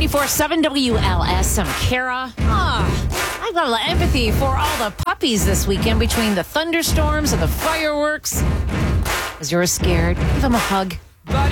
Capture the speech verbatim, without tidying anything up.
ninety-four point seven W L S. I'm Kara. Ah, I've got a lot of empathy for all the puppies this weekend between the thunderstorms and the fireworks. As you're scared, give them a hug.